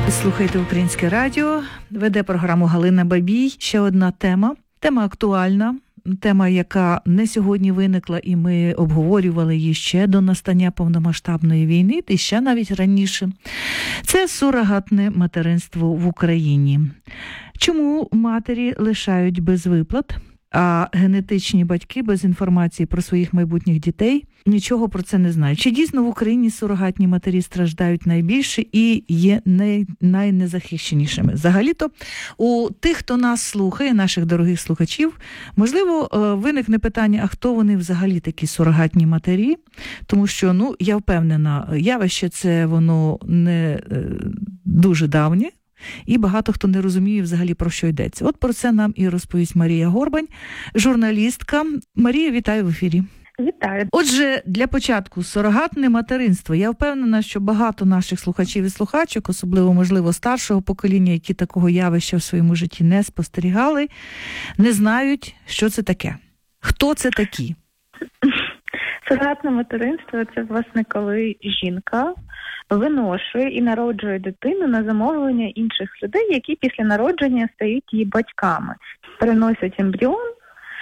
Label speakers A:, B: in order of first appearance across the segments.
A: Слухайте Українське радіо, веде програму Галина Бабій. Ще одна тема актуальна, тема, яка не сьогодні виникла, і ми обговорювали її ще до настання повномасштабної війни, і ще навіть раніше. Це сурогатне материнство в Україні. Чому матері лишають без виплат, а генетичні батьки без інформації про своїх майбутніх дітей нічого про це не знають? Чи дійсно в Україні сурогатні матері страждають найбільше і є найнезахищенішими? Взагалі-то у тих, хто нас слухає, наших дорогих слухачів, можливо, виникне питання, а хто вони взагалі такі сурогатні матері? Тому що, я впевнена, явище це воно не дуже давнє. І багато хто не розуміє взагалі, про що йдеться. От про це нам і розповість Марія Горбань, журналістка. Марія, вітаю в ефірі.
B: Вітаю.
A: Отже, для початку, сурогатне материнство. Я впевнена, що багато наших слухачів і слухачок, особливо, можливо, старшого покоління, які такого явища в своєму житті не спостерігали, не знають, що це таке. Хто це такі?
B: Сурогатне материнство – це, власне, коли жінка виношує і народжує дитину на замовлення інших людей, які після народження стають її батьками. Переносять ембріон,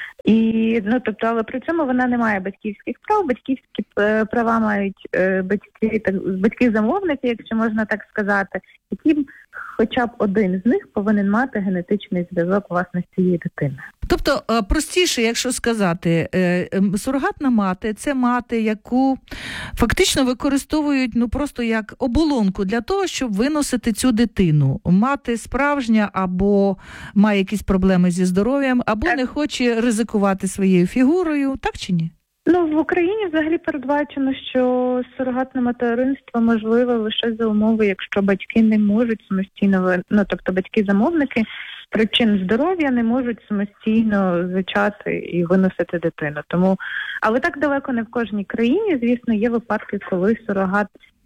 B: але при цьому вона не має батьківських прав. Батьківські права мають батьки-замовники, якщо можна так сказати, які хоча б один з них повинен мати генетичний зв'язок, власне, з цією дитиною.
A: Тобто, простіше, якщо сказати, сурогатна мати – це мати, яку фактично використовують просто як оболонку для того, щоб виносити цю дитину. Мати справжня або має якісь проблеми зі здоров'ям, або не хоче ризикувати своєю фігурою, так чи ні?
B: В Україні взагалі передбачено, що сурогатне материнство можливе лише за умови, якщо батьки не можуть самостійно, тобто батьки-замовники з причин здоров'я не можуть самостійно зачати і виносити дитину. Але так далеко не в кожній країні, звісно, є випадки, коли сурогат,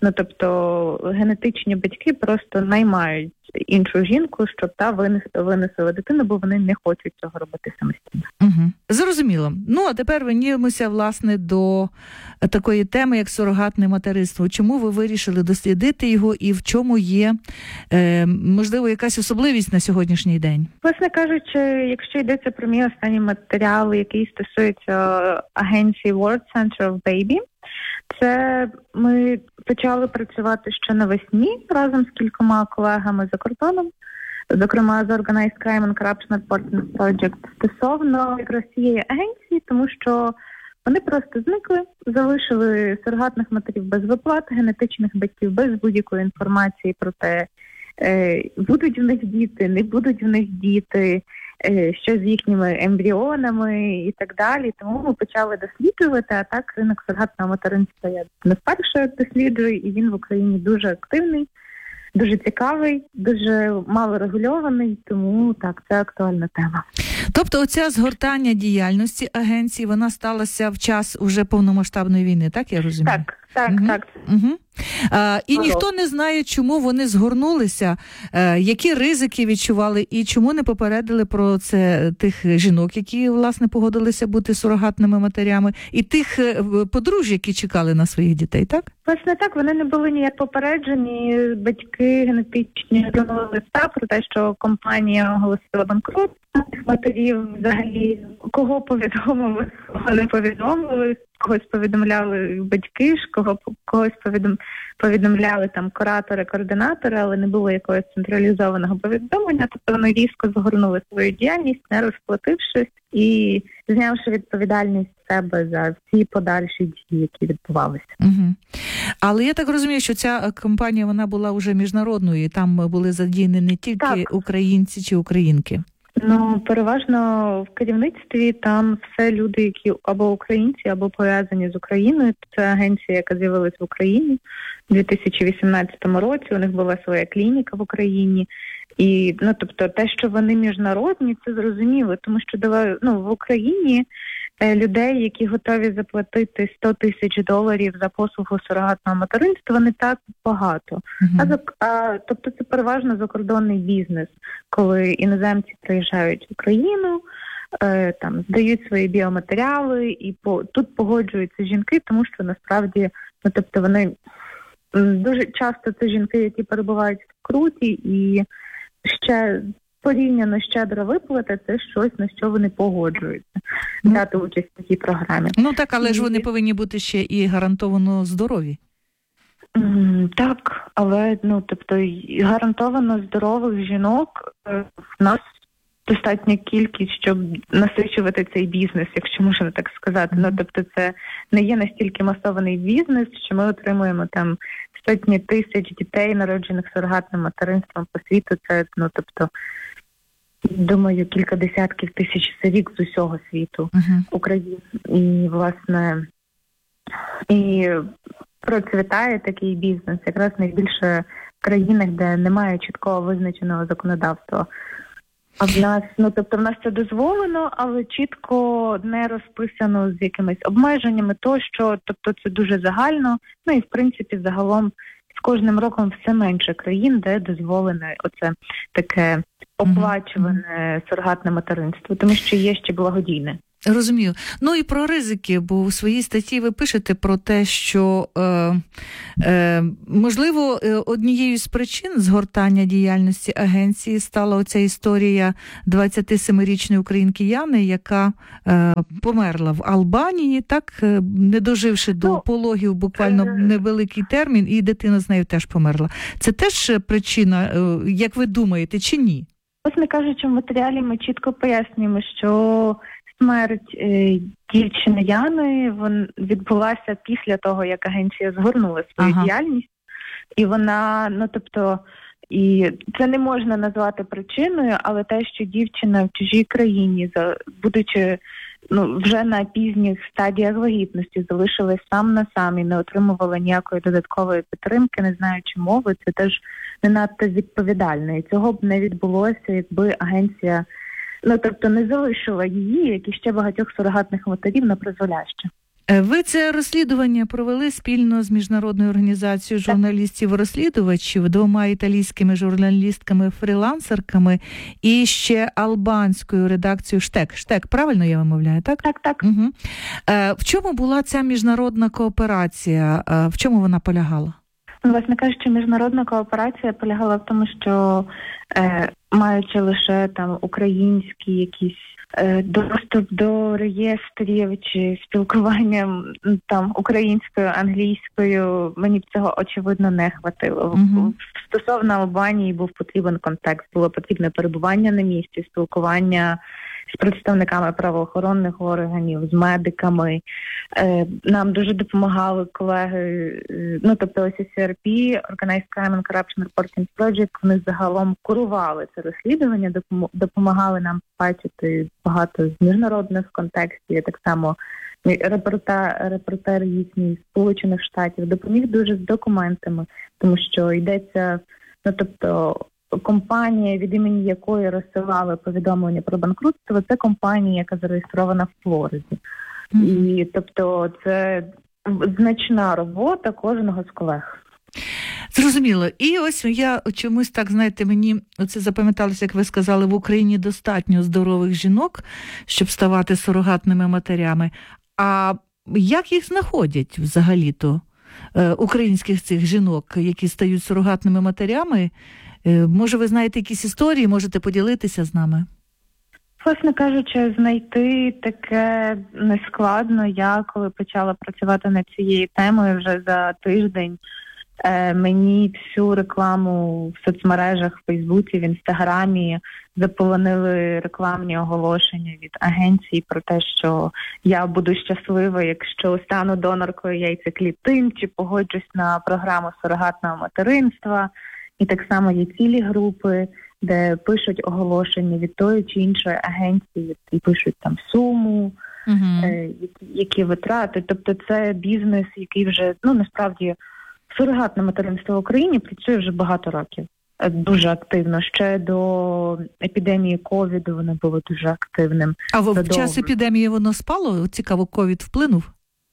B: генетичні батьки просто наймають іншу жінку, щоб та винесла дитину, бо вони не хочуть цього робити самостійно.
A: Угу. Зрозуміло. А тепер вернімося, власне, до такої теми, як сурогатне материнство. Чому ви вирішили дослідити його і в чому є, можливо, якась особливість на сьогоднішній день?
B: Власне кажучи, якщо йдеться про мій останній матеріал, який стосується агенції World Center of Baby, це ми почали працювати ще навесні разом з кількома колегами за кордоном, зокрема з Organized Crime and Corruption Reporting Project, стосовно якраз цієї агенції, тому що вони просто зникли, залишили сурогатних матерів без виплат, генетичних батьків без будь-якої інформації про те, будуть в них діти, не будуть в них діти, що з їхніми ембріонами і так далі. Тому ми почали досліджувати, а так ринок сурогатного материнства я не вперше досліджую, і він в Україні дуже активний, дуже цікавий, дуже мало регульований, тому так, це актуальна тема.
A: Тобто оця згортання діяльності агенції, вона сталася в час уже повномасштабної війни, так я розумію?
B: Так.
A: Угу. І ніхто не знає, чому вони згорнулися, які ризики відчували і чому не попередили про це тих жінок, які, власне, погодилися бути сурогатними матерями, і тих подружжя, які чекали на своїх дітей, так?
B: Власне так, вони не були ніяк попереджені, батьки генетичні отримали листа про те, що компанія оголосила банкрут матерів, взагалі, кого повідомили, кого не повідомили, когось повідомляли батьки, когось повідомляли там куратори, координатори, але не було якогось централізованого повідомлення, тобто вони різко згорнули свою діяльність, не розплатившись і знявши відповідальність себе за всі подальші дії, які відбувалися.
A: Угу. Але я так розумію, що ця компанія, вона була вже міжнародною, і там були задіяні не тільки українці чи українки.
B: Переважно в керівництві там все люди, які або українці, або пов'язані з Україною. Це агенція, яка з'явилась в Україні у 2018 році. У них була своя клініка в Україні. І, тобто, те, що вони міжнародні, це зрозуміло, тому що в Україні людей, які готові заплатити $100,000 за послугу сурогатного материнства, не так багато. Тобто це переважно закордонний бізнес, коли іноземці приїжджають в Україну, там здають свої біоматеріали, і тут погоджуються жінки, тому що насправді, вони дуже часто це жінки, які перебувають круті, і ще порівняно щедро виплата – це щось, на що вони погоджуються взяти участь в такій програмі.
A: Ну так, але ж вони повинні бути ще і гарантовано здорові.
B: Так, але гарантовано здорових жінок в нас достатня кількість, щоб насичувати цей бізнес, якщо можна так сказати. Це не є настільки масований бізнес, що ми отримуємо там сотні тисяч дітей, народжених сурогатним материнством по світу. Це, думаю, кілька десятків тисяч за рік з усього світу України. І, власне, процвітає такий бізнес якраз найбільше в країнах, де немає чіткого визначеного законодавства. А в нас, в нас це дозволено, але чітко не розписано з якимись обмеженнями тощо, це дуже загально. І, в принципі, загалом з кожним роком все менше країн, де дозволене оце таке оплачуване сурогатне материнство, тому що є ще благодійне.
A: Розумію. Ну і про ризики, бо у своїй статті ви пишете про те, що, можливо, однією з причин згортання діяльності агенції стала оця історія 27-річної українки Яни, яка померла в Албанії, так, не доживши до пологів буквально невеликий термін, і дитина з нею теж померла. Це теж причина, як ви думаєте, чи ні?
B: Власне кажучи, в матеріалі ми чітко пояснюємо, що смерть дівчини Яни відбулася після того, як агенція згорнула свою діяльність. І вона, і це не можна назвати причиною, але те, що дівчина в чужій країні, будучи вже на пізніх стадіях вагітності, залишилась сам на сам і не отримувала ніякої додаткової підтримки, не знаючи мови, це теж не надто відповідально. І цього б не відбулося, якби агенція не залишила її, як і ще багатьох сурогатних матерів, на призволяще.
A: Ви це розслідування провели спільно з Міжнародною організацією журналістів-розслідувачів, 2 італійськими журналістками-фрілансерками і ще албанською редакцією «Штек». «Штек», правильно я вимовляю, так?
B: Так.
A: Угу. В чому була ця міжнародна кооперація? В чому вона полягала?
B: Власне кажучи, міжнародна кооперація полягала в тому, що маючи лише там українські якісь доступ до реєстрів чи спілкування там українською, англійською, мені б цього очевидно не хватило. Стосовно Албанії був потрібен контекст, було потрібне перебування на місці, спілкування з представниками правоохоронних органів, з медиками. Нам дуже допомагали колеги, OCCRP, Organized Crime and Corruption Reporting Project, вони загалом курували це розслідування, допомагали нам бачити багато з міжнародних контекстів, так само репортер їхній Сполучених Штатів допоміг дуже з документами, тому що йдеться, компанія, від імені якої розсилали повідомлення про банкрутство, це компанія, яка зареєстрована в Флориді. І, це значна робота кожного з колег.
A: Зрозуміло. І ось я чомусь так, мені оце запам'яталося, як ви сказали, в Україні достатньо здорових жінок, щоб ставати сурогатними матерями. А як їх знаходять взагалі-то, українських цих жінок, які стають сурогатними матерями? Може, ви знаєте якісь історії, можете поділитися з нами?
B: Власне кажучи, знайти таке нескладно. Я, коли почала працювати над цією темою, вже за тиждень мені всю рекламу в соцмережах, в Фейсбуці, в Інстаграмі заполонили рекламні оголошення від агенцій про те, що я буду щаслива, якщо стану доноркою яйцеклітин, чи погоджусь на програму сурогатного материнства. І так само є цілі групи, де пишуть оголошення від тої чи іншої агенції, і пишуть там суму, які витрати. Тобто це бізнес, який вже, насправді, сурогатне материнство в Україні працює вже багато років. Дуже активно. Ще до епідемії ковіду воно було дуже активним.
A: А в час епідемії воно спало? Цікаво, ковід вплинув?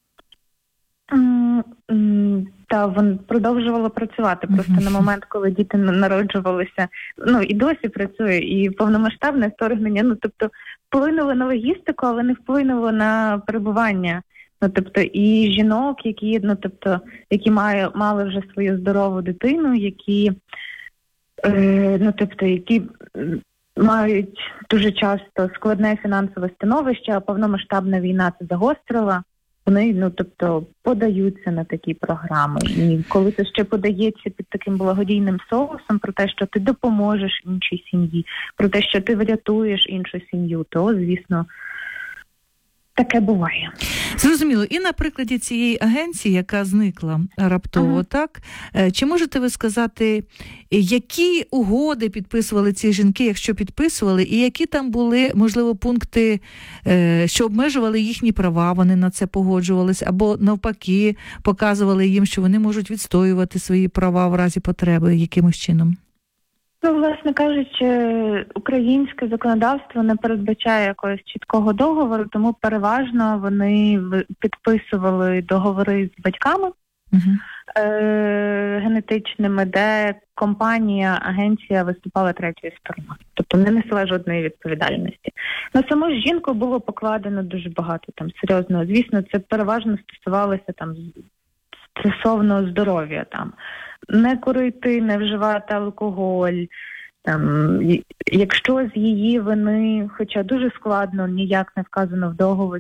B: Воно продовжувало працювати. Просто на момент, коли діти народжувалися, і досі працює, і повномасштабне вторгнення, вплинуло на логістику, але не вплинуло на перебування. І жінок, які мали вже свою здорову дитину, які Тобто, які мають дуже часто складне фінансове становище, а повномасштабна війна це загострила, вони, подаються на такі програми. І коли це ще подається під таким благодійним соусом про те, що ти допоможеш іншій сім'ї, про те, що ти врятуєш іншу сім'ю, то, звісно, таке буває.
A: Зрозуміло. І на прикладі цієї агенції, яка зникла раптово, так? Чи можете ви сказати, які угоди підписували ці жінки, якщо підписували, і які там були, можливо, пункти, що обмежували їхні права, вони на це погоджувались, або навпаки показували їм, що вони можуть відстоювати свої права в разі потреби якимось чином?
B: Власне кажучи, українське законодавство не передбачає якогось чіткого договору, тому переважно вони підписували договори з батьками генетичними, де компанія, агенція виступала третьою стороною, тобто не несла жодної відповідальності. На саму жінку було покладено дуже багато там серйозного. Звісно, це переважно стосувалося там стосовно здоров'я, там не курити, не вживати алкоголь. Якщо з її вини, хоча дуже складно, ніяк не вказано в договорі,